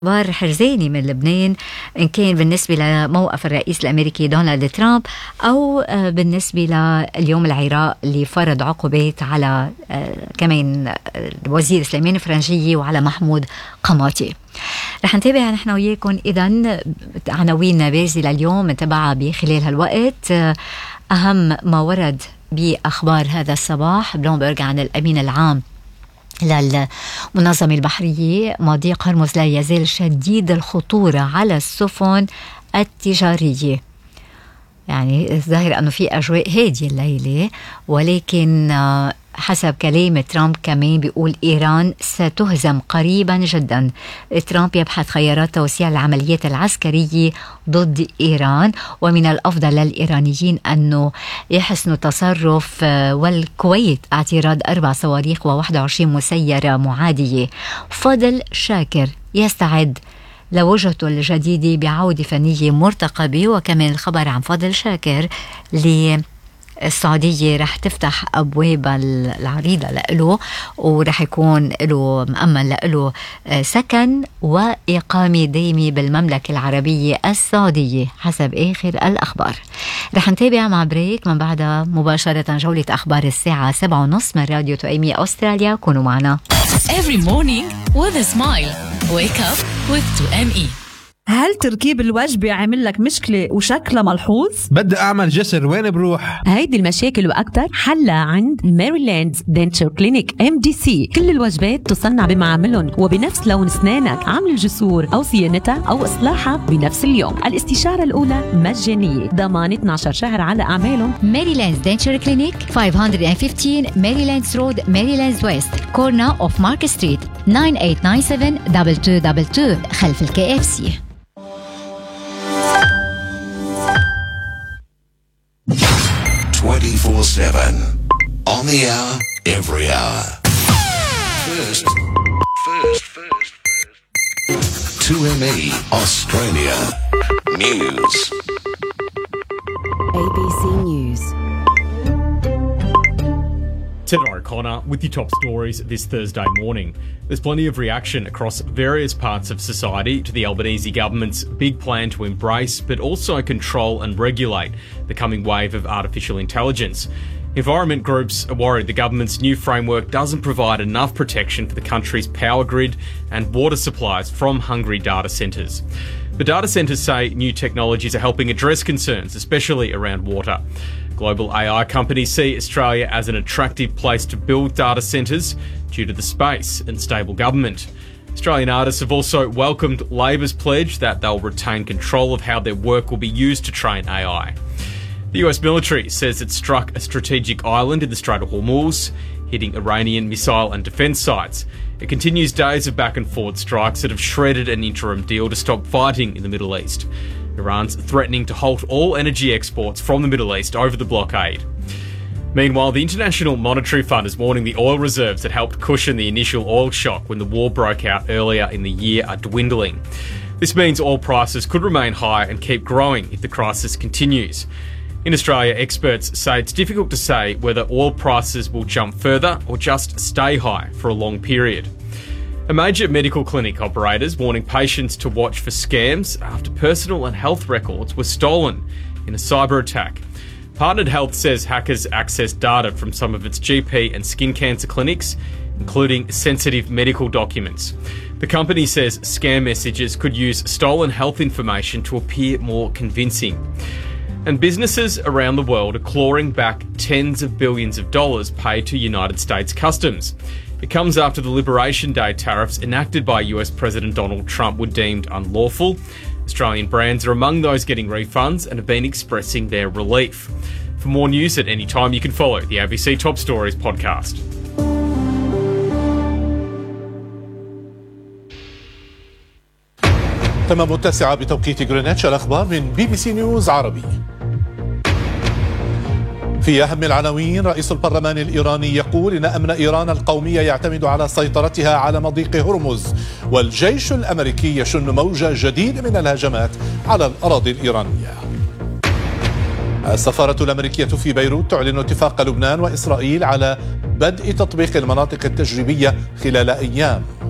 أخبار حرزاني من لبنان، إن كان بالنسبة لموقف الرئيس الأمريكي دونالد ترامب أو بالنسبة لليوم العراق اللي فرض عقوبات على كمان الوزير سليمان فرنجية وعلى محمود قماطي. رح نتابع نحن وياكم إذن عناوين بارزة لليوم نتابعها بخلال هالوقت. أهم ما ورد بأخبار هذا الصباح: بلومبرج عن الأمين العام للمنظمة البحرية: مضيق هرمز لا يزال شديد الخطورة على السفن التجارية. يعني الظاهر أنه في أجواء هادية الليلة، ولكن حسب كلام ترامب كمان بيقول إيران ستهزم قريبا جدا. ترامب يبحث خيارات توسيع العمليات العسكرية ضد إيران، ومن الأفضل للإيرانيين أنه يحسنوا تصرف والكويت اعتراض 4 صواريخ و21 مسيرة معادية. فضل شاكر يستعد لوجهته الجديدة بعودة فنية مرتقبة. وكمان الخبر عن فضل شاكر السعودية رح تفتح أبواب العريضة له، ورح يكون له مأمن له سكن وإقامة دائمة بالمملكة العربية السعودية حسب آخر الأخبار. رح نتابع مع بريك، من بعدها مباشرة جولة أخبار الساعة 7:30 من راديو توأمي أستراليا. كونوا معنا. Every morning with a smile. Wake up with توأمي. هل تركيب الوجبة عامل لك مشكلة وشكلها ملحوظ؟ بدي أعمل جسر، وين بروح؟ هيدي المشاكل وأكتر حلها عند ميريلاند دنتشر كلينيك MDC. كل الوجبات تصنع بمعاملهم وبنفس لون أسنانك، عمل الجسور أو صيانتها أو إصلاحها بنفس اليوم. الاستشارة الأولى مجانية، ضمان 12 شهر على أعمالهم. ميريلاند دنتشر كلينيك 515 ميريلاند رود، ميريلاند ويست، كورنر أوف مارك ستريت، 9897-2222 خلف KFC. 24/7 on the hour, every hour. First. 2ME Australia News. ABC News. Senator O'Connor with your top stories this Thursday morning. There's plenty of reaction across various parts of society to the Albanese government's big plan to embrace but also control and regulate the coming wave of artificial intelligence. Environment groups are worried the government's new framework doesn't provide enough protection for the country's power grid and water supplies from hungry data centres. The data centres say new technologies are helping address concerns, especially around water. Global AI companies see Australia as an attractive place to build data centres due to the space and stable government. Australian artists have also welcomed Labor's pledge that they'll retain control of how their work will be used to train AI. The US military says it struck a strategic island in the Strait of Hormuz, hitting Iranian missile and defence sites. It continues days of back and forth strikes that have shredded an interim deal to stop fighting in the Middle East. Iran's threatening to halt all energy exports from the Middle East over the blockade. Meanwhile, the International Monetary Fund is warning the oil reserves that helped cushion the initial oil shock when the war broke out earlier in the year are dwindling. This means oil prices could remain high and keep growing if the crisis continues. In Australia, experts say it's difficult to say whether oil prices will jump further or just stay high for a long period. A major medical clinic operator is warning patients to watch for scams after personal and health records were stolen in a cyber attack. Partnered Health says hackers accessed data from some of its GP and skin cancer clinics, including sensitive medical documents. The company says scam messages could use stolen health information to appear more convincing. And businesses around the world are clawing back tens of billions of dollars paid to United States Customs. It comes after the Liberation Day tariffs enacted by US President Donald Trump were deemed unlawful. Australian brands are among those getting refunds and have been expressing their relief. For more news at any time, you can follow the ABC Top Stories podcast. تمام 9 بتوقيت غرينتش. الأخبار من BBC نيوز عربي. في أهم العناوين: رئيس البرلمان الإيراني يقول إن أمن إيران القومي يعتمد على سيطرتها على مضيق هرمز، والجيش الأمريكي يشن موجة جديدة من الهجمات على الأراضي الإيرانية. السفارة الأمريكية في بيروت تعلن اتفاق لبنان وإسرائيل على بدء تطبيق المناطق التجريبية خلال أيام.